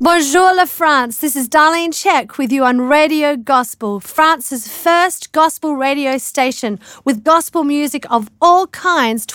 Bonjour la France, this is Darlene Check with you on Radio Gospel, France's first gospel radio station with gospel music of all kinds